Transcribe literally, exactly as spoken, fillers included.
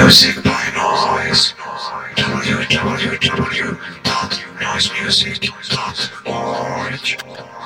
Music by Noise. w w w dot noise music dot org